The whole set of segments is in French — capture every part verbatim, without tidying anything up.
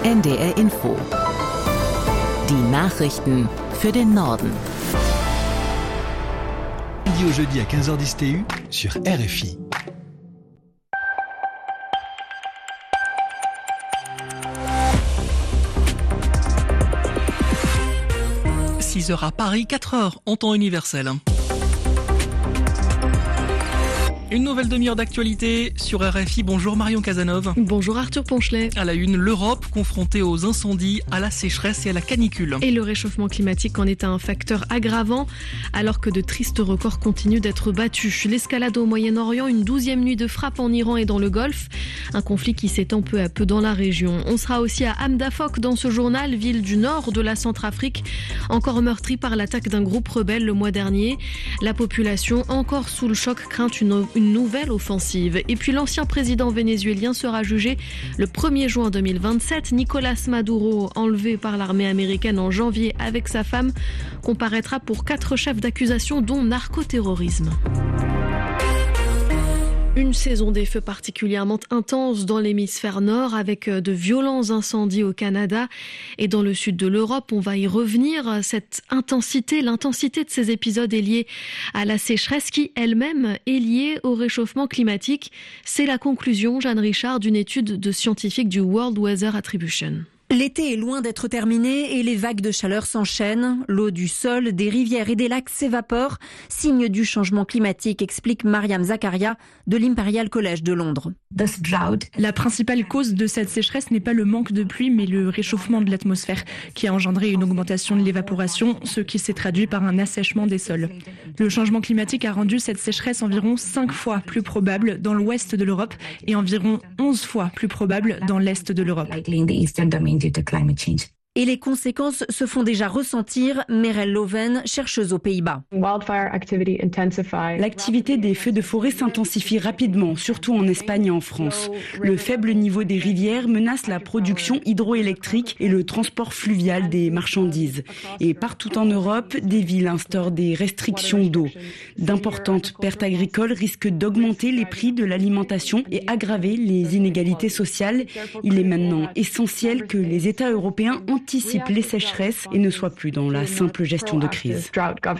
N D R Info. Die Nachrichten für den Norden. Lundi au jeudi à quinze heures dix T U sur R F I. six heures à Paris, quatre heures en temps universel. Une nouvelle demi-heure d'actualité sur R F I. Bonjour Marion Casanov. Bonjour Arthur Ponchelet. À la une, l'Europe confrontée aux incendies, à la sécheresse et à la canicule. Et le réchauffement climatique en est un facteur aggravant alors que de tristes records continuent d'être battus. L'escalade au Moyen-Orient, une douzième nuit de frappe en Iran et dans le Golfe. Un conflit qui s'étend peu à peu dans la région. On sera aussi à Hamdafok dans ce journal, ville du nord de la Centrafrique, encore meurtrie par l'attaque d'un groupe rebelle le mois dernier. La population, encore sous le choc, craint une une nouvelle offensive. Et puis l'ancien président vénézuélien sera jugé le premier juin deux mille vingt-sept. Nicolas Maduro, enlevé par l'armée américaine en janvier avec sa femme, comparaîtra pour quatre chefs d'accusation dont narcoterrorisme. Une saison des feux particulièrement intense dans l'hémisphère nord avec de violents incendies au Canada et dans le sud de l'Europe. On va y revenir. Cette intensité, l'intensité de ces épisodes est liée à la sécheresse qui elle-même est liée au réchauffement climatique. C'est la conclusion, Jeanne Richard, d'une étude de scientifiques du World Weather Attribution. L'été est loin d'être terminé et les vagues de chaleur s'enchaînent. L'eau du sol, des rivières et des lacs s'évapore. Signe du changement climatique, explique Mariam Zakaria de l'Imperial College de Londres. La principale cause de cette sécheresse n'est pas le manque de pluie, mais le réchauffement de l'atmosphère qui a engendré une augmentation de l'évaporation, ce qui s'est traduit par un assèchement des sols. Le changement climatique a rendu cette sécheresse environ cinq fois plus probable dans l'ouest de l'Europe et environ onze fois plus probable dans l'est de l'Europe. Et les conséquences se font déjà ressentir. Merel Loven, chercheuse aux Pays-Bas. L'activité des feux de forêt s'intensifie rapidement, surtout en Espagne et en France. Le faible niveau des rivières menace la production hydroélectrique et le transport fluvial des marchandises. Et partout en Europe, des villes instaurent des restrictions d'eau. D'importantes pertes agricoles risquent d'augmenter les prix de l'alimentation et aggraver les inégalités sociales. Il est maintenant essentiel que les États européens anticipent les sécheresses et ne soient plus dans la simple gestion de crise.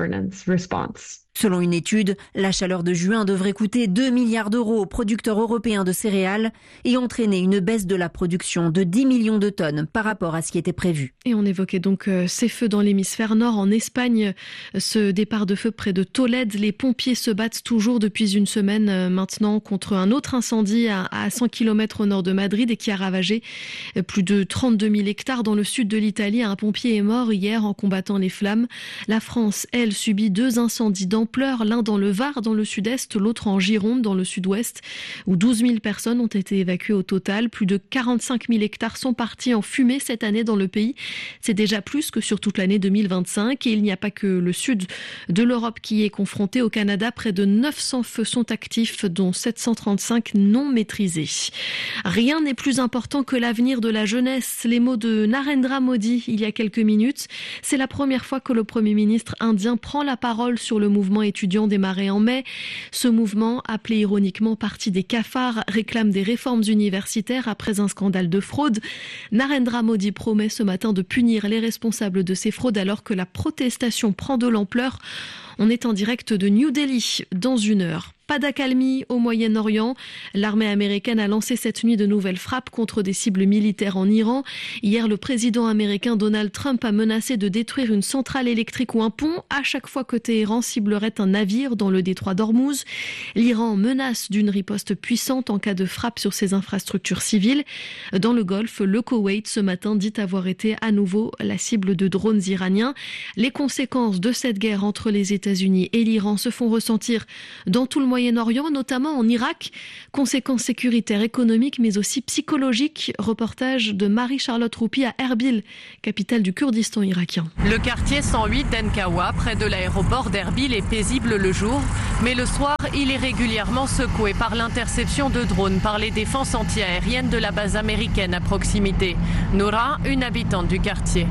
Selon une étude, la chaleur de juin devrait coûter deux milliards d'euros aux producteurs européens de céréales et entraîner une baisse de la production de dix millions de tonnes par rapport à ce qui était prévu. Et on évoquait donc ces feux dans l'hémisphère nord. En Espagne, ce départ de feu près de Tolède, les pompiers se battent toujours depuis une semaine maintenant contre un autre incendie à cent kilomètres au nord de Madrid et qui a ravagé plus de trente-deux mille hectares dans le sud de l'Italie. Un pompier est mort hier en combattant les flammes. La France, elle, subit deux incendies d'ampleur. L'un dans le Var, dans le sud-est, l'autre en Gironde, dans le sud-ouest, où douze mille personnes ont été évacuées au total. Plus de quarante-cinq mille hectares sont partis en fumée cette année dans le pays. C'est déjà plus que sur toute l'année deux mille vingt-cinq. Et il n'y a pas que le sud de l'Europe qui est confronté. Au Canada, près de neuf cents feux sont actifs, dont sept cent trente-cinq non maîtrisés. Rien n'est plus important que l'avenir de la jeunesse. Les mots de Narendra Modi il y a quelques minutes. C'est la première fois que le Premier ministre indien prend la parole sur le mouvement étudiant démarré en mai. Ce mouvement, appelé ironiquement Parti des cafards, réclame des réformes universitaires après un scandale de fraude. Narendra Modi promet ce matin de punir les responsables de ces fraudes alors que la protestation prend de l'ampleur. On est en direct de New Delhi dans une heure. Pas d'accalmie au Moyen-Orient. L'armée américaine a lancé cette nuit de nouvelles frappes contre des cibles militaires en Iran. Hier, le président américain Donald Trump a menacé de détruire une centrale électrique ou un pont à chaque fois que Téhéran ciblerait un navire dans le détroit d'Ormuz. L'Iran menace d'une riposte puissante en cas de frappe sur ses infrastructures civiles. Dans le Golfe, le Koweït ce matin dit avoir été à nouveau la cible de drones iraniens. Les conséquences de cette guerre entre les États-Unis et l'Iran se font ressentir dans tout le Moyen-Orient. Moyen-Orient, notamment en Irak. Conséquences sécuritaires, économiques, mais aussi psychologiques. Reportage de Marie-Charlotte Roupi à Erbil, capitale du Kurdistan irakien. Le quartier cent huit d'Enkawa, près de l'aéroport d'Erbil, est paisible le jour, mais le soir, il est régulièrement secoué par l'interception de drones par les défenses antiaériennes de la base américaine à proximité. Noura, une habitante du quartier.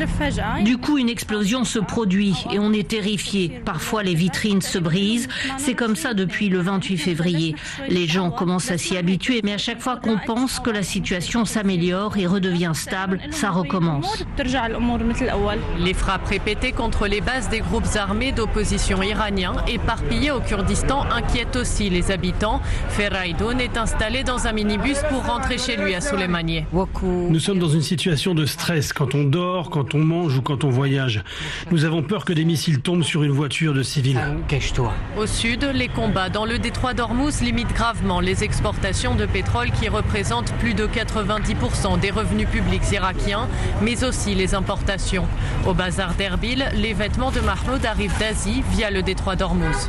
Du coup, une explosion se produit et on est terrifié. Parfois, les vitrines se brisent. C'est comme ça depuis le vingt-huit février. Les gens commencent à s'y habituer, mais à chaque fois qu'on pense que la situation s'améliore et redevient stable, ça recommence. Les frappes répétées contre les bases des groupes armés d'opposition iraniens éparpillés au Kurdistan inquiètent aussi les habitants. Ferraidoun est installé dans un minibus pour rentrer chez lui à Soleimaniye. Nous sommes dans une situation de stress quand on dort, quand on mange ou quand on voyage. Nous avons peur que des missiles tombent sur une voiture de civils. Cache-toi. Au sud, les combats dans le détroit d'Ormuz limitent gravement les exportations de pétrole qui représentent plus de quatre-vingt-dix pour cent des revenus publics irakiens, mais aussi les importations. Au bazar d'Erbil, les vêtements de Mahmoud arrivent d'Asie via le détroit d'Ormuz.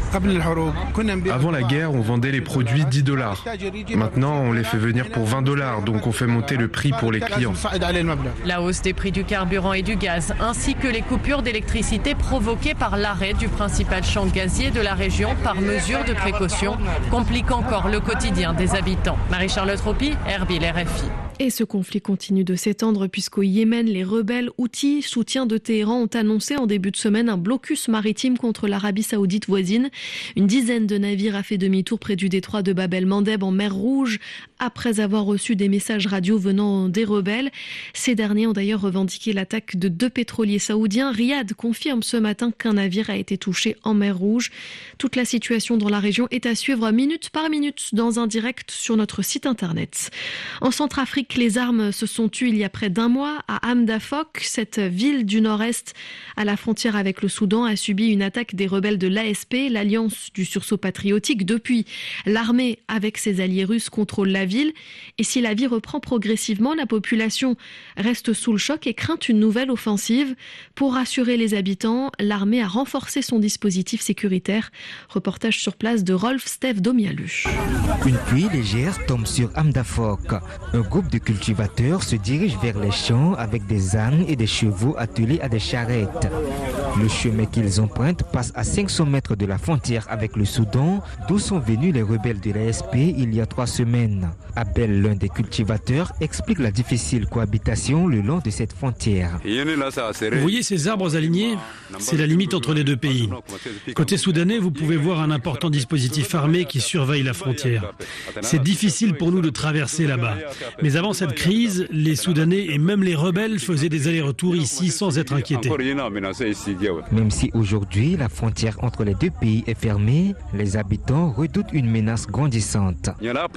Avant la guerre, on vendait les produits dix dollars. Maintenant, on les fait venir pour vingt dollars, donc on fait monter le prix pour les clients. La hausse des prix du carburant et du gaz, ainsi que les coupures d'électricité provoquées par l'arrêt du principal champ gazier de la région par mesure de précaution, compliquent encore le quotidien des habitants. Marie-Charlotte Ropi, Erbil, R F I. Et ce conflit continue de s'étendre puisqu'au Yémen, les rebelles Houthis, soutiens de Téhéran, ont annoncé en début de semaine un blocus maritime contre l'Arabie saoudite voisine. Une dizaine de navires a fait demi-tour près du détroit de Bab el-Mandeb en mer Rouge après avoir reçu des messages radio venant des rebelles. Ces derniers ont d'ailleurs revendiqué l'attaque de deux pétroliers saoudiens. Riyad confirme ce matin qu'un navire a été touché en mer Rouge. Toute la situation dans la région est à suivre minute par minute dans un direct sur notre site internet. En Centrafrique, les armes se sont tues il y a près d'un mois à Hamdafok. Cette ville du nord-est à la frontière avec le Soudan a subi une attaque des rebelles de l'A S P, l'Alliance du sursaut patriotique. Depuis, l'armée avec ses alliés russes contrôle la ville. Et si la vie reprend progressivement, la population reste sous le choc et craint une nouvelle offensive. Pour rassurer les habitants, l'armée a renforcé son dispositif sécuritaire. Reportage sur place de Rolf Steve Domialu. Une pluie légère tombe sur Hamdafok. Un groupe de cultivateurs se dirigent vers les champs avec des ânes et des chevaux attelés à des charrettes. Le chemin qu'ils empruntent passe à cinq cents mètres de la frontière avec le Soudan, d'où sont venus les rebelles de l'A S P il y a trois semaines. Abel, l'un des cultivateurs, explique la difficile cohabitation le long de cette frontière. Vous voyez ces arbres alignés ? C'est la limite entre les deux pays. Côté soudanais, vous pouvez voir un important dispositif armé qui surveille la frontière. C'est difficile pour nous de traverser là-bas. Mais avant cette crise, les Soudanais et même les rebelles faisaient des allers-retours ici sans être inquiétés. Même si aujourd'hui la frontière entre les deux pays est fermée, les habitants redoutent une menace grandissante.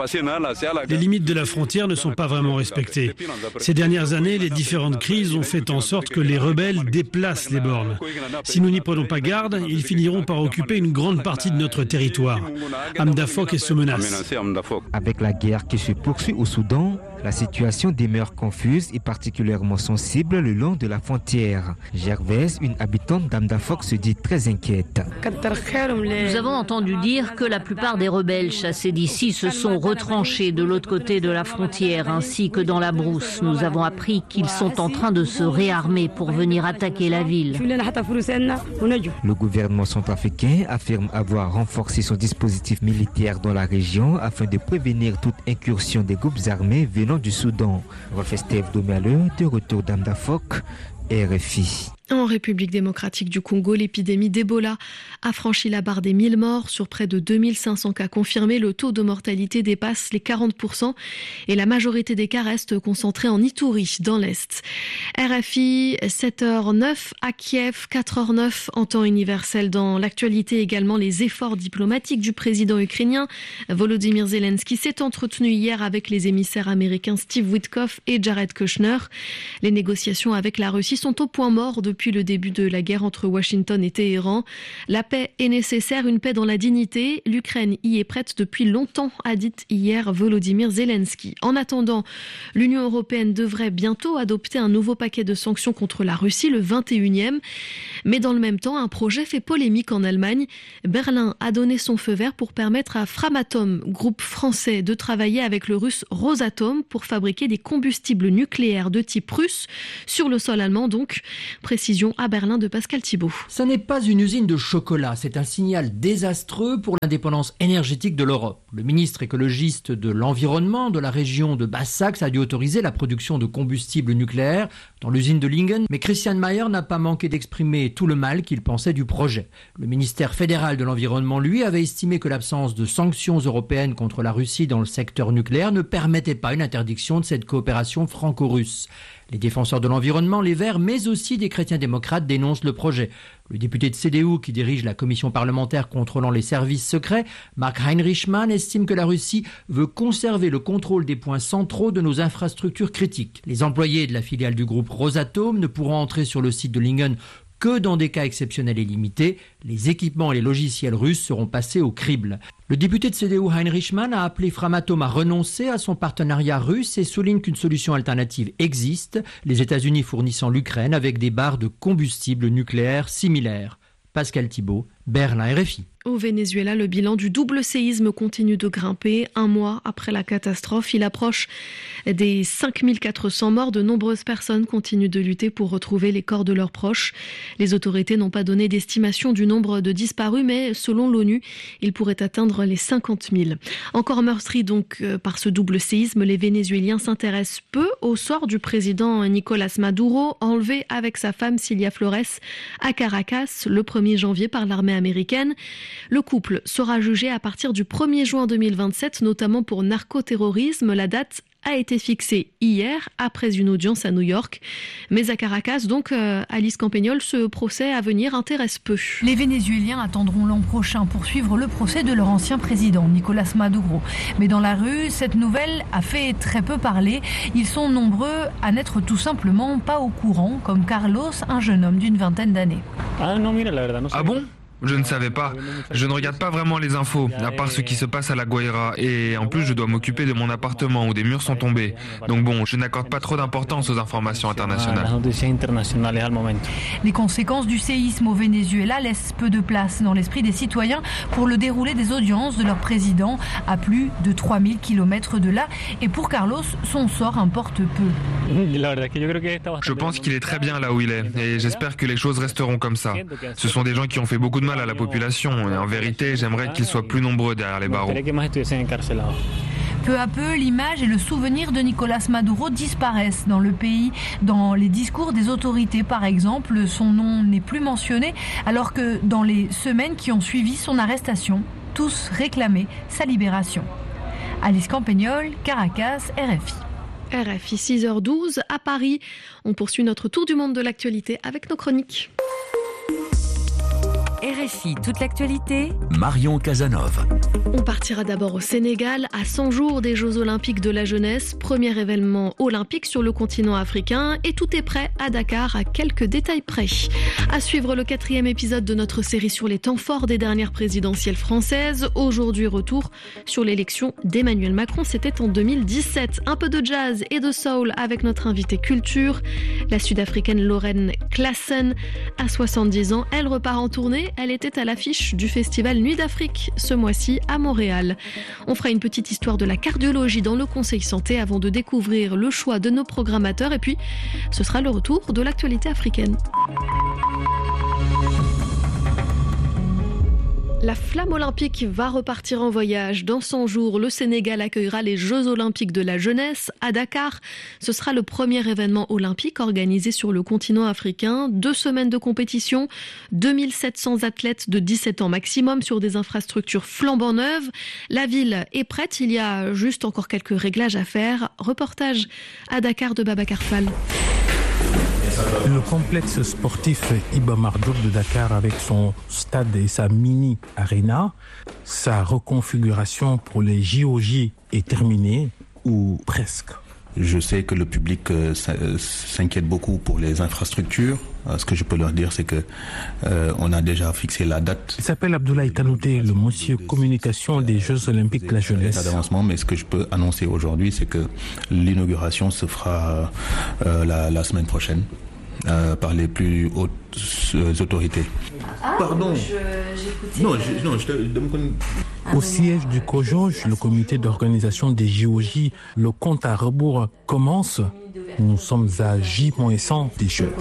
Les limites de la frontière ne sont pas vraiment respectées. Ces dernières années, les différentes crises ont fait en sorte que les rebelles déplacent les bornes. Si nous n'y prenons pas garde, ils finiront par occuper une grande partie de notre territoire. Hamdafok est sous menace. Avec la guerre qui se poursuit au Soudan, la situation demeure confuse et particulièrement sensible le long de la frontière. Gervaise, une habitante d'Hamdafok, se dit très inquiète. Nous avons entendu dire que la plupart des rebelles chassés d'ici se sont retranchés de l'autre côté de la frontière ainsi que dans la brousse. Nous avons appris qu'ils sont en train de se réarmer pour venir attaquer la ville. Le gouvernement centrafricain affirme avoir renforcé son dispositif militaire dans la région afin de prévenir toute incursion des groupes armés venant du Soudan. Refestève Domialeux, de retour d'Hamdafok, R F I. En République démocratique du Congo, l'épidémie d'Ebola a franchi la barre des mille morts sur près de deux mille cinq cents cas confirmés. Le taux de mortalité dépasse les quarante pour cent et la majorité des cas restent concentrés en Ituri, dans l'Est. R F I, sept heures neuf à Kiev, quatre heures neuf en temps universel. Dans l'actualité également, les efforts diplomatiques du président ukrainien Volodymyr Zelensky s'est entretenu hier avec les émissaires américains Steve Witkoff et Jared Kushner. Les négociations avec la Russie sont au point mort depuis Depuis le début de la guerre entre Washington et Téhéran. La paix est nécessaire, une paix dans la dignité. L'Ukraine y est prête depuis longtemps, a dit hier Volodymyr Zelensky. En attendant, l'Union européenne devrait bientôt adopter un nouveau paquet de sanctions contre la Russie, le vingt et unième. Mais dans le même temps, un projet fait polémique en Allemagne. Berlin a donné son feu vert pour permettre à Framatome, groupe français, de travailler avec le russe Rosatom pour fabriquer des combustibles nucléaires de type russe sur le sol allemand donc. Précision à Berlin de Pascal Thibault. Ce n'est pas une usine de chocolat, c'est un signal désastreux pour l'indépendance énergétique de l'Europe. Le ministre écologiste de l'environnement de la région de Basse-Saxe a dû autoriser la production de combustible nucléaire dans l'usine de Lingen, mais Christian Mayer n'a pas manqué d'exprimer tout le mal qu'il pensait du projet. Le ministère fédéral de l'environnement, lui, avait estimé que l'absence de sanctions européennes contre la Russie dans le secteur nucléaire ne permettait pas une interdiction de cette coopération franco-russe. Les défenseurs de l'environnement, les Verts, mais aussi des chrétiens démocrates dénoncent le projet. Le député de C D U qui dirige la commission parlementaire contrôlant les services secrets, Mark Heinrichmann, estime que la Russie veut conserver le contrôle des points centraux de nos infrastructures critiques. Les employés de la filiale du groupe Rosatom ne pourront entrer sur le site de Lingen que dans des cas exceptionnels et limités. Les équipements et les logiciels russes seront passés au crible. Le député de C D U Heinrichmann a appelé Framatome à renoncer à son partenariat russe et souligne qu'une solution alternative existe, les États-Unis fournissant l'Ukraine avec des barres de combustible nucléaire similaires. Pascal Thibault, Berlin, R F I. Au Venezuela, le bilan du double séisme continue de grimper. Un mois après la catastrophe, il approche des cinq mille quatre cents morts. De nombreuses personnes continuent de lutter pour retrouver les corps de leurs proches. Les autorités n'ont pas donné d'estimation du nombre de disparus, mais selon l'ONU, il pourrait atteindre les cinquante mille. Encore meurtris donc par ce double séisme, les Vénézuéliens s'intéressent peu au sort du président Nicolás Maduro, enlevé avec sa femme Cilia Flores à Caracas le premier janvier par l'armée américaine. Le couple sera jugé à partir du premier juin deux mille vingt-sept, notamment pour narcoterrorisme. La date a été fixée hier, après une audience à New York. Mais à Caracas, donc, euh, Alice Campagnol, ce procès à venir intéresse peu. Les Vénézuéliens attendront l'an prochain pour suivre le procès de leur ancien président, Nicolás Maduro. Mais dans la rue, cette nouvelle a fait très peu parler. Ils sont nombreux à n'être tout simplement pas au courant, comme Carlos, un jeune homme d'une vingtaine d'années. Ah bon ? Je ne savais pas. Je ne regarde pas vraiment les infos, à part ce qui se passe à La Guaira. Et en plus, je dois m'occuper de mon appartement où des murs sont tombés. Donc bon, je n'accorde pas trop d'importance aux informations internationales. Les conséquences du séisme au Venezuela laissent peu de place dans l'esprit des citoyens pour le déroulé des audiences de leur président à plus de trois mille kilomètres de là. Et pour Carlos, son sort importe peu. Je pense qu'il est très bien là où il est. Et j'espère que les choses resteront comme ça. Ce sont des gens qui ont fait beaucoup de mal à la population et en vérité j'aimerais qu'ils soient plus nombreux derrière les barreaux. Peu à peu, l'image et le souvenir de Nicolás Maduro disparaissent dans le pays. Dans les discours des autorités, par exemple, son nom n'est plus mentionné, alors que dans les semaines qui ont suivi son arrestation, tous réclamaient sa libération. Alice Campagnol, Caracas, R F I. R F I, six heures douze à Paris. On poursuit notre tour du monde de l'actualité avec nos chroniques. R F I, toute l'actualité. Marion Casanov. On partira d'abord au Sénégal, à cent jours des Jeux Olympiques de la jeunesse, premier événement olympique sur le continent africain, et tout est prêt à Dakar, à quelques détails près. À suivre le quatrième épisode de notre série sur les temps forts des dernières présidentielles françaises. Aujourd'hui, retour sur l'élection d'Emmanuel Macron, c'était en deux mille dix-sept. Un peu de jazz et de soul avec notre invitée culture, la Sud-Africaine Lauren Klassen. À soixante-dix ans, elle repart en tournée. Elle était à l'affiche du festival Nuit d'Afrique ce mois-ci à Montréal. On fera une petite histoire de la cardiologie dans le Conseil Santé avant de découvrir le choix de nos programmateurs. Et puis, ce sera le retour de l'actualité africaine. La flamme olympique va repartir en voyage. Dans cent jours, le Sénégal accueillera les Jeux olympiques de la jeunesse à Dakar. Ce sera le premier événement olympique organisé sur le continent africain. Deux semaines de compétition, deux mille sept cents athlètes de dix-sept ans maximum sur des infrastructures flambant neuves. La ville est prête, il y a juste encore quelques réglages à faire. Reportage à Dakar de Babacar Fall. Le complexe sportif Iba Mar Diop de Dakar avec son stade et sa mini-arena, sa reconfiguration pour les J O J est terminée, ou presque. Je sais que le public euh, s'inquiète beaucoup pour les infrastructures. Euh, ce que je peux leur dire, c'est que euh, on a déjà fixé la date. Il s'appelle Abdoulaye Kanouté, le monsieur communication des Jeux Olympiques de la jeunesse. D'avancement, mais ce que je peux annoncer aujourd'hui, c'est que l'inauguration se fera euh, la, la semaine prochaine. Euh, par les plus hautes euh, autorités. Ah, Pardon. Je, non, je, non, je te demande. Au siège du COJOJ, le comité d'organisation des J O J, le compte à rebours commence. Nous sommes à J cent des Jeux.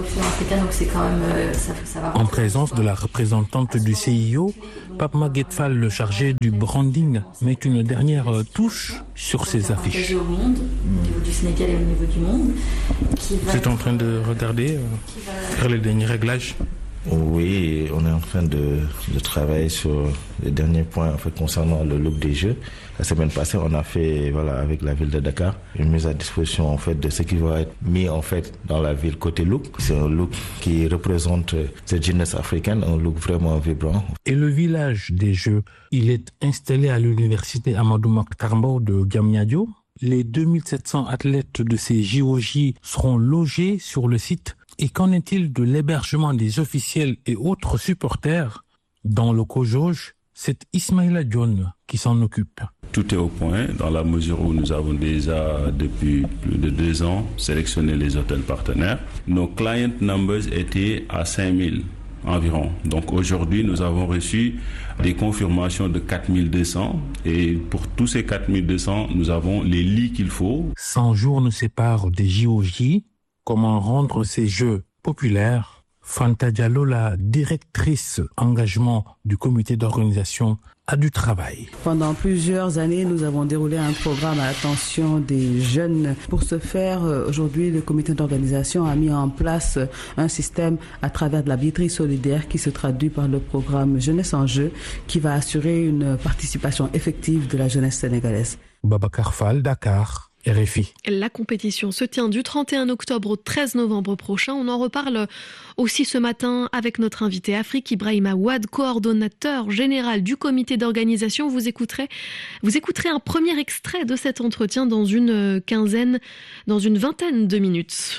En présence de la représentante du C I O, Pape Maguette Fall, le chargé du branding, met une dernière touche sur ses affiches. Au monde, au niveau du Sénégal et au niveau du monde. Vous êtes en train de regarder, euh, faire les derniers réglages? Oui, on est en train de, de travailler sur les derniers points en fait, concernant le look des Jeux. La semaine passée, on a fait, voilà, avec la ville de Dakar, une mise à disposition en fait, de ce qui va être mis en fait, dans la ville côté look. C'est un look qui représente cette jeunesse africaine, un look vraiment vibrant. Et le village des Jeux, il est installé à l'université Amadou Mokhtar Mbow de Diamniadio. Les deux mille sept cents athlètes de ces J O J seront logés sur le site. Et qu'en est-il de l'hébergement des officiels et autres supporters dans le Kojoj? C'est Ismaïla Dione qui s'en occupe. Tout est au point dans la mesure où nous avons déjà depuis plus de deux ans sélectionné les hôtels partenaires. Nos client numbers étaient à cinq mille environ. Donc aujourd'hui, nous avons reçu des confirmations de quatre mille deux cents et pour tous ces quatre mille deux cents, nous avons les lits qu'il faut. cent jours nous séparent des J O J. Comment rendre ces Jeux populaires? Fanta Diallo, la directrice engagement du comité d'organisation, a du travail. Pendant plusieurs années, nous avons déroulé un programme à l'attention des jeunes. Pour ce faire, aujourd'hui, le comité d'organisation a mis en place un système à travers de la billetterie solidaire qui se traduit par le programme Jeunesse en Jeu, qui va assurer une participation effective de la jeunesse sénégalaise. Babacar Fall, Dakar. R F I. La compétition se tient du trente et un octobre au treize novembre prochain. On en reparle aussi ce matin avec notre invité Afrique, Ibrahima Ouad, coordonnateur général du comité d'organisation. Vous écouterez, vous écouterez un premier extrait de cet entretien dans une quinzaine, dans une vingtaine de minutes.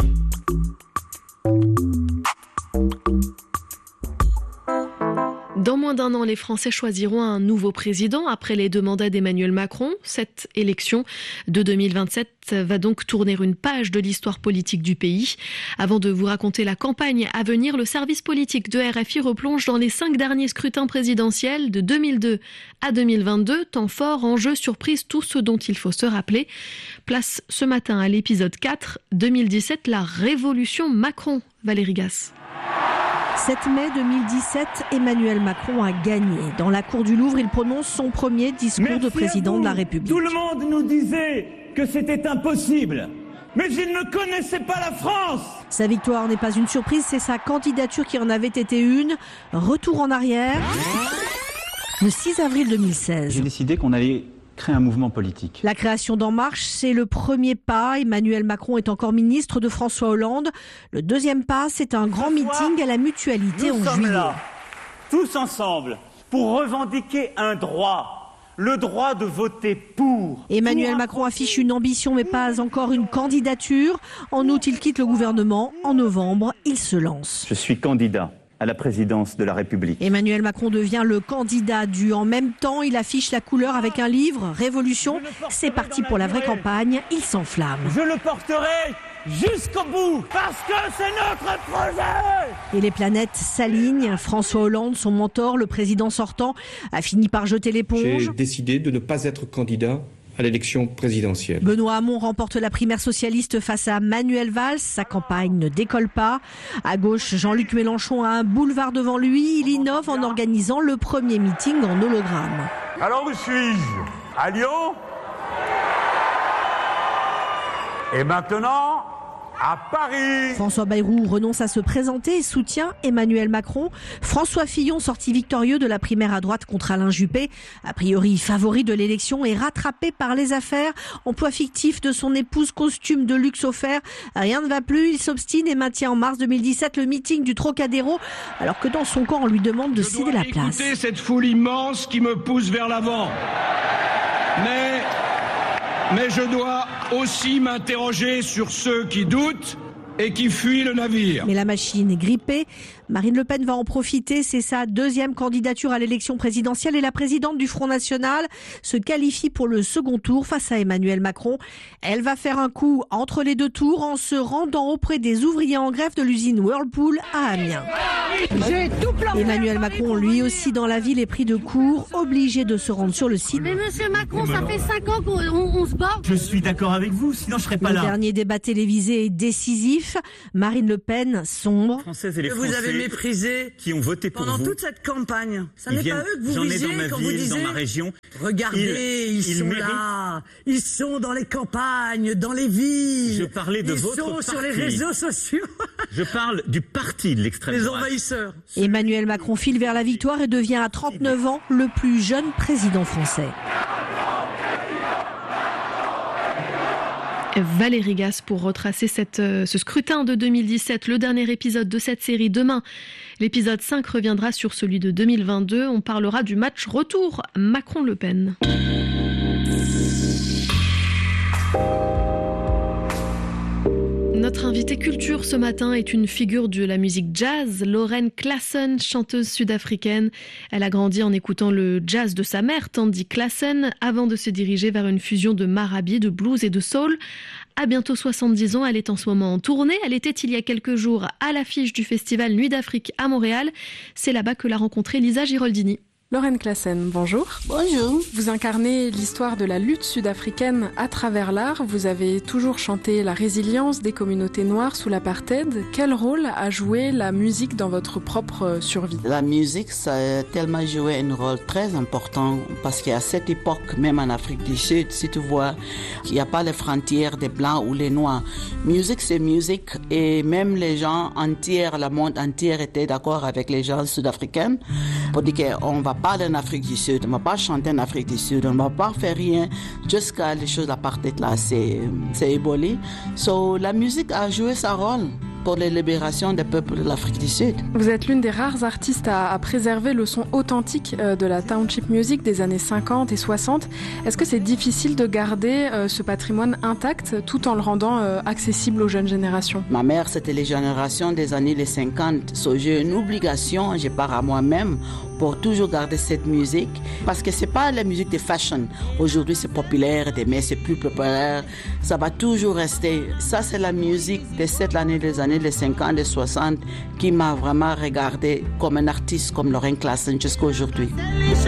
Dans moins d'un an, les Français choisiront un nouveau président après les deux mandats d'Emmanuel Macron. Cette élection de deux mille vingt-sept va donc tourner une page de l'histoire politique du pays. Avant de vous raconter la campagne à venir, le service politique de R F I replonge dans les cinq derniers scrutins présidentiels de deux mille deux à deux mille vingt-deux. Temps fort, enjeux, surprises, tout ce dont il faut se rappeler. Place ce matin à l'épisode quatre, deux mille dix-sept, la révolution Macron. Valérie Gasse. sept mai deux mille dix-sept, Emmanuel Macron a gagné. Dans la cour du Louvre, il prononce son premier discours Merci de président de la République. Tout le monde nous disait que c'était impossible, mais ils ne connaissaient pas la France. Sa victoire n'est pas une surprise, c'est sa candidature qui en avait été une. Retour en arrière, le six avril deux mille seize. J'ai décidé qu'on allait créer un mouvement politique. La création d'En Marche, c'est le premier pas. Emmanuel Macron est encore ministre de François Hollande. Le deuxième pas, c'est un grand meeting à la Mutualité en juillet. Nous sommes là, tous ensemble, pour revendiquer un droit, le droit de voter pour. Emmanuel pour Macron affiche une ambition, mais pas encore une candidature. En août, il quitte le gouvernement. En novembre, il se lance. Je suis candidat à la présidence de la République. Emmanuel Macron devient le candidat du en même temps. Il affiche la couleur avec un livre, Révolution. C'est parti pour la vraie campagne. Il s'enflamme. Je le porterai jusqu'au bout, parce que c'est notre projet. Et les planètes s'alignent. François Hollande, son mentor, le président sortant, a fini par jeter l'éponge. J'ai décidé de ne pas être candidat à l'élection présidentielle. Benoît Hamon remporte la primaire socialiste face à Manuel Valls. Sa campagne ne décolle pas. À gauche, Jean-Luc Mélenchon a un boulevard devant lui. Il innove en organisant le premier meeting en hologramme. Alors où suis-je? À Lyon? Et maintenant, à Paris. François Bayrou renonce à se présenter et soutient Emmanuel Macron. François Fillon, sorti victorieux de la primaire à droite contre Alain Juppé, a priori favori de l'élection, est rattrapé par les affaires. Emploi fictif de son épouse, costume de luxe offert. Rien ne va plus, il s'obstine et maintient en mars deux mille dix-sept le meeting du Trocadéro, alors que dans son camp, on lui demande de céder la place. Écoutez cette foule immense qui me pousse vers l'avant. Mais... Mais je dois aussi m'interroger sur ceux qui doutent et qui fuient le navire. Mais la machine est grippée. Marine Le Pen va en profiter, c'est sa deuxième candidature à l'élection présidentielle et la présidente du Front National se qualifie pour le second tour face à Emmanuel Macron. Elle va faire un coup entre les deux tours en se rendant auprès des ouvriers en grève de l'usine Whirlpool à Amiens. Emmanuel Macron, lui aussi dans la ville, est pris de court, obligé de se rendre sur le site. Mais monsieur Macron, ça fait cinq ans qu'on on se bat. Je suis d'accord avec vous, sinon je serais pas le là. Le dernier débat télévisé est décisif. Marine Le Pen sombre. Françaises et les Français vous avez méprisé qui ont voté pour pendant vous. toute cette campagne. Ça n'est viennent, pas eux que vous j'en visez ai dans ma quand ville, vous disiez, dans ma région. Regardez, ils, ils sont méritent. là. Ils sont dans les campagnes, dans les villes. Je parlais de ils votre sont parti. sur les réseaux sociaux. Je parle du parti de l'extrême les droite. Les envahisseurs. Emmanuel Macron file vers la victoire et devient à trente-neuf ans le plus jeune président français. Valérie Gasse pour retracer cette, ce scrutin de deux mille dix-sept, le dernier épisode de cette série. Demain, l'épisode cinq reviendra sur celui de deux mille vingt-deux. On parlera du match retour Macron-Le Pen. Notre invitée culture ce matin est une figure de la musique jazz, Lauren Klassen, chanteuse sud-africaine. Elle a grandi en écoutant le jazz de sa mère, Tandy Klassen, avant de se diriger vers une fusion de marabi, de blues et de soul. À bientôt soixante-dix ans, elle est en ce moment en tournée. Elle était il y a quelques jours à l'affiche du festival Nuit d'Afrique à Montréal. C'est là-bas que l'a rencontrée Lisa Giroldini. Lauren Klassen, bonjour. Bonjour. Vous incarnez l'histoire de la lutte sud-africaine à travers l'art. Vous avez toujours chanté la résilience des communautés noires sous l'apartheid. Quel rôle a joué la musique dans votre propre survie ? La musique, ça a tellement joué un rôle très important parce qu'à cette époque, même en Afrique du Sud, si tu vois, il n'y a pas les frontières des blancs ou les noirs. Musique, c'est musique et même les gens entiers, le monde entier était d'accord avec les gens sud-africains pour dire qu'on va pas en Afrique du Sud, on ne va pas chanter en Afrique du Sud, on ne va pas faire rien jusqu'à les choses à partir de là, c'est, c'est éboli. So, la musique a joué son rôle pour la libération des peuples de l'Afrique du Sud. Vous êtes l'une des rares artistes à, à préserver le son authentique euh, de la township music des années cinquante et soixante. Est-ce que c'est difficile de garder euh, ce patrimoine intact tout en le rendant euh, accessible aux jeunes générations ? Ma mère, c'était les générations des années les cinquante. So, j'ai une obligation, je pars à moi-même pour toujours garder cette musique parce que c'est pas la musique de fashion. Aujourd'hui, c'est populaire, demain, c'est plus populaire. Ça va toujours rester. Ça, c'est la musique de cette année des années les cinquante et soixante qui m'a vraiment regardé comme un artiste comme Lauren Klassen jusqu'à aujourd'hui.